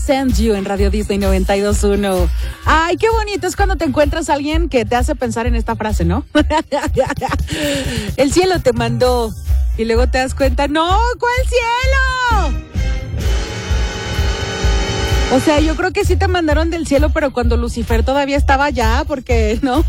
Send You en Radio Disney 92.1. Ay, qué bonito es cuando te encuentras a alguien que te hace pensar en esta frase, ¿no? El cielo te mandó y luego te das cuenta, ¡no! ¿Cuál cielo? O sea, yo creo que sí te mandaron del cielo, pero cuando Lucifer todavía estaba allá, porque no.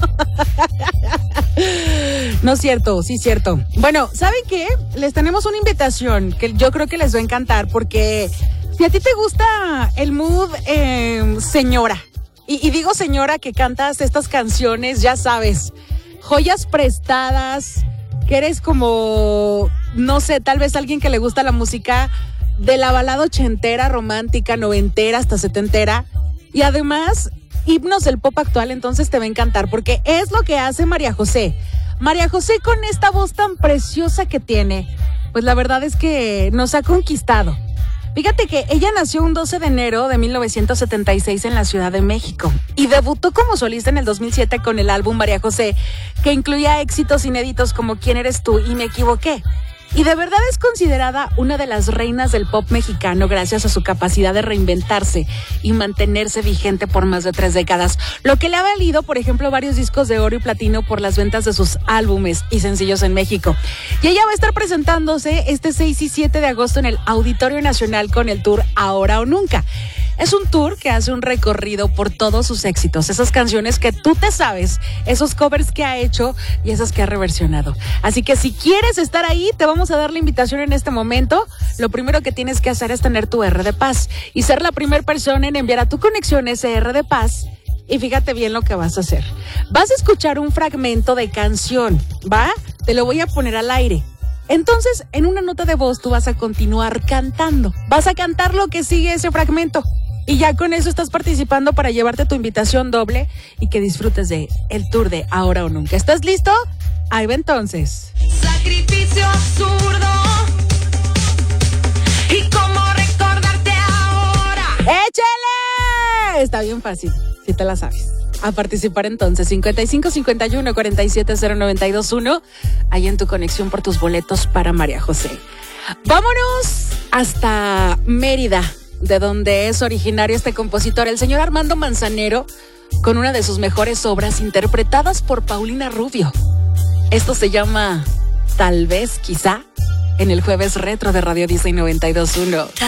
No es cierto, sí es cierto. Bueno, ¿saben qué? Les tenemos una invitación que yo creo que les va a encantar, porque si a ti te gusta el mood señora, y digo señora que cantas estas canciones, ya sabes, joyas prestadas, que eres como, no sé, tal vez alguien que le gusta la música de la balada ochentera, romántica, noventera, hasta setentera, y además himnos del pop actual, entonces te va a encantar, porque es lo que hace María José. María José, con esta voz tan preciosa que tiene, pues la verdad es que nos ha conquistado. Fíjate que ella nació un 12 de enero de 1976 en la Ciudad de México y debutó como solista en el 2007 con el álbum María José, que incluía éxitos inéditos como ¿Quién eres tú? Y Me equivoqué. Y de verdad es considerada una de las reinas del pop mexicano gracias a su capacidad de reinventarse y mantenerse vigente por más de 3 décadas, lo que le ha valido, por ejemplo, varios discos de oro y platino por las ventas de sus álbumes y sencillos en México. Y ella va a estar presentándose este 6 y 7 de agosto en el Auditorio Nacional con el tour Ahora o Nunca. Es un tour que hace un recorrido por todos sus éxitos, esas canciones que tú te sabes, esos covers que ha hecho y esas que ha reversionado. Así que si quieres estar ahí, te vamos a dar la invitación en este momento. Lo primero que tienes que hacer es tener tu R de Paz y ser la primera persona en enviar a tu conexión ese R de Paz. Y fíjate bien lo que vas a hacer. Vas a escuchar un fragmento de canción, ¿va? Te lo voy a poner al aire. Entonces, en una nota de voz tú vas a continuar cantando. Vas a cantar lo que sigue ese fragmento. Y ya con eso estás participando para llevarte tu invitación doble y que disfrutes de el tour de Ahora o Nunca. ¿Estás listo? Ahí va entonces. Sacrificio absurdo. ¿Y cómo recordarte ahora? ¡Échale! Está bien fácil, si te la sabes. A participar entonces, 55 51 47 0921, ahí en tu conexión por tus boletos para María José. Vámonos hasta Mérida, de donde es originario este compositor, el señor Armando Manzanero, con una de sus mejores obras interpretadas por Paulina Rubio. Esto se llama Tal vez, quizá, en el Jueves Retro de Radio Disney 92.1.